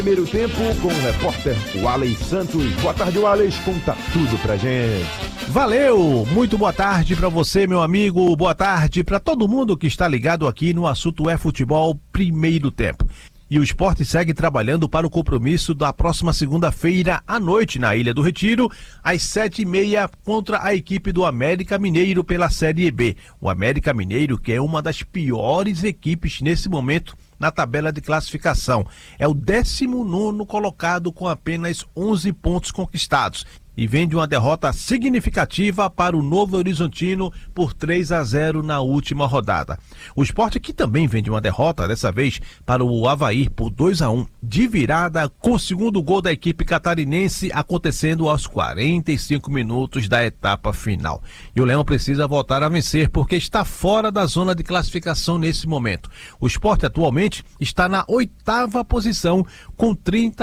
Primeiro tempo com o repórter Walley Santos. Boa tarde, Walley, conta tudo pra gente. Valeu! Muito boa tarde pra você, meu amigo. Boa tarde pra todo mundo que está ligado aqui no assunto é futebol primeiro tempo. E o Sport segue trabalhando para o compromisso da próxima segunda-feira à noite na Ilha do Retiro, às 7h30, contra a equipe do América Mineiro pela Série B. O América Mineiro, que é uma das piores equipes nesse momento na tabela de classificação. É o 19º colocado com apenas 11 pontos conquistados. E vem de uma derrota significativa para o Novo Horizontino por 3-0 na última rodada. O Sport que também vem de uma derrota, dessa vez para o Avaí por 2-1, de virada, com o segundo gol da equipe catarinense acontecendo aos 45 minutos da etapa final. E o Leão precisa voltar a vencer porque está fora da zona de classificação nesse momento. O Sport atualmente está na 8ª posição com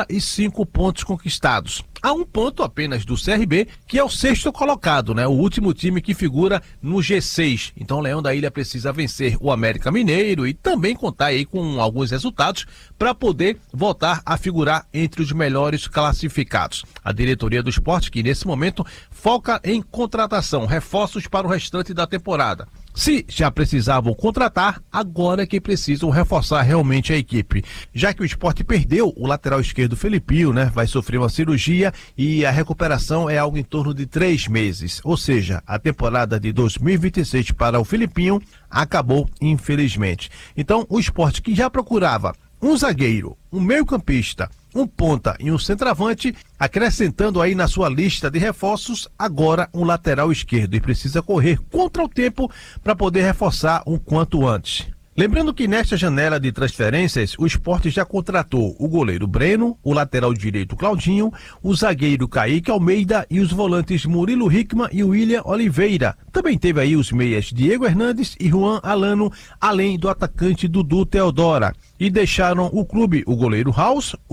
35 pontos conquistados. A 1 ponto apenas do CRB, que é o 6º colocado, né? O último time que figura no G6. Então o Leão da Ilha precisa vencer o América Mineiro e também contar aí com alguns resultados para poder voltar a figurar entre os melhores classificados. A diretoria do Sport, que nesse momento foca em contratação, reforços para o restante da temporada. Se já precisavam contratar, agora é que precisam reforçar realmente a equipe. Já que o Sport perdeu o lateral esquerdo Felipinho, né? Vai sofrer uma cirurgia e a recuperação é algo em torno de 3 meses. Ou seja, a temporada de 2026 para o Felipinho acabou, infelizmente. Então, o Sport que já procurava um zagueiro, um meio-campista, um ponta e um centroavante, acrescentando aí na sua lista de reforços, agora um lateral esquerdo, e precisa correr contra o tempo para poder reforçar o quanto antes. Lembrando que nesta janela de transferências, o Sport já contratou o goleiro Breno, o lateral direito Claudinho, o zagueiro Kaique Almeida e os volantes Murilo Hickman e William Oliveira. Também teve aí os meias Diego Hernandes e Juan Alano, além do atacante Dudu Teodora. E deixaram o clube o goleiro House,